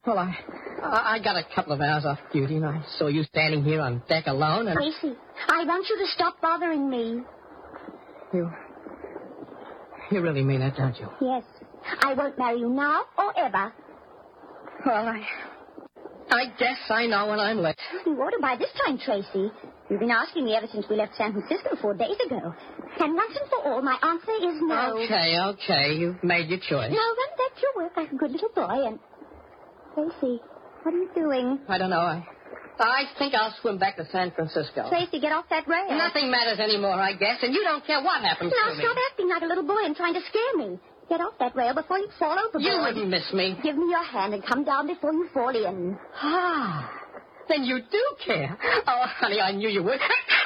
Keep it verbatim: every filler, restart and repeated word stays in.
Well, I, I I got a couple of hours off duty, and I saw you standing here on deck alone, and... Tracy, I want you to stop bothering me. You... You really mean that, don't you? Yes. I won't marry you now or ever. Well, I... I guess I know when I'm late. You ought to by this time, Tracy. You've been asking me ever since we left San Francisco four days ago. And once and for all, my answer is no. Okay, okay. You've made your choice. Now run back to your work like a good little boy and... Tracy, what are you doing? I don't know. I... I think I'll swim back to San Francisco. Tracy, get off that rail. Nothing matters anymore, I guess, and you don't care what happens now, to me. Now stop acting like a little boy and trying to scare me. Get off that rail before you fall overboard. You wouldn't miss me. Give me your hand and come down before you fall in. Ah, then you do care. Oh, honey, I knew you would.